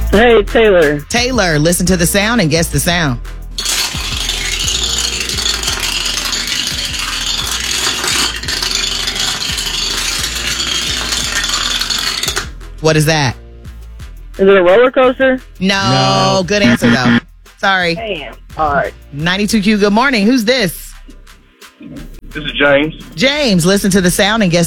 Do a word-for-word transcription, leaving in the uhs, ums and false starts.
Hey, Taylor. Taylor, listen to the sound and guess the sound. What is that? Is it a roller coaster? No. No. Good answer, though. Sorry. Damn. All right. ninety-two Q, good morning. Who's this? This is James. James, listen to the sound and guess